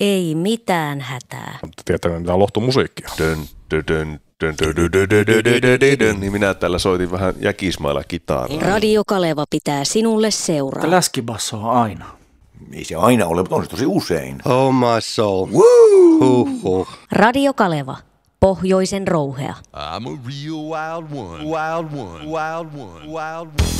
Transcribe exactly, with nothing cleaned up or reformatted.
Ei mitään hätää. Mutta tietääkö mitä lohtomusiikkia? Dön, dön, dön, dön, dön, dön, dön, dön, dön, dön, dön, dön. Niin minä täällä soitin vähän jäkismailla kitaraa. Radio Kaleva pitää sinulle seuraa. Läskibasso on aina. Ei se aina ole, mutta on se tosi usein. Oh my soul. Woo! Huh, huh. Radio Kaleva. Pohjoisen rouhea. I'm a real wild one. Wild one. Wild one. Wild one.